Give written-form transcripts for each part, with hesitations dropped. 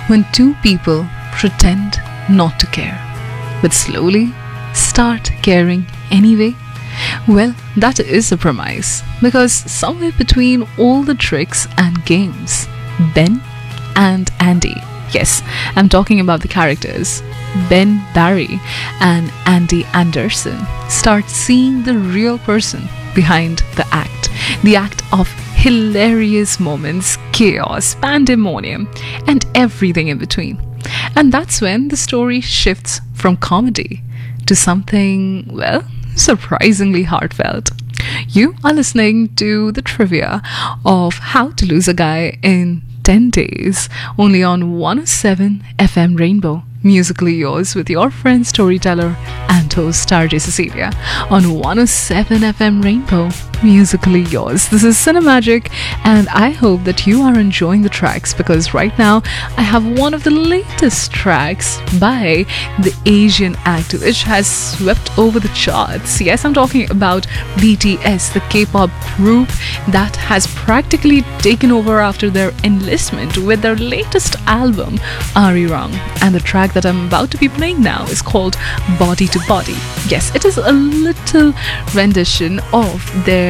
when two people pretend not to care, but slowly start caring anyway? Well, that is a premise, because somewhere between all the tricks and games, Ben and Andy, yes, I'm talking about the characters, Ben Barry and Andy Anderson, start seeing the real person behind the act of hilarious moments, chaos, pandemonium, and everything in between. And that's when the story shifts from comedy to something, well, surprisingly heartfelt. You are listening to the trivia of How to Lose a Guy in 10 Days, only on 107 FM Rainbow. Musically yours with your friend, storyteller, and host RJ Cecilia on 107 FM Rainbow. Musically yours. This is Cinemagic, and I hope that you are enjoying the tracks, because right now I have one of the latest tracks by the Asian act which has swept over the charts. Yes, I'm talking about BTS, the K-pop group that has practically taken over after their enlistment with their latest album, Arirang, and the track that I'm about to be playing now is called Body to Body. Yes, it is a little rendition of their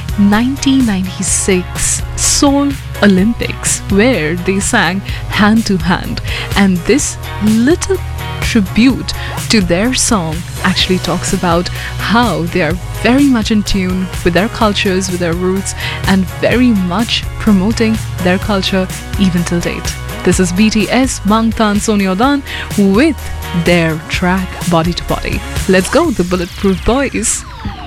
1996 Seoul Olympics, where they sang Hand to Hand, and this little tribute to their song actually talks about how they are very much in tune with their cultures, with their roots, and very much promoting their culture even till date. This is BTS Bangtan Sonyeodan with their track Body to Body. Let's go, the Bulletproof Boys.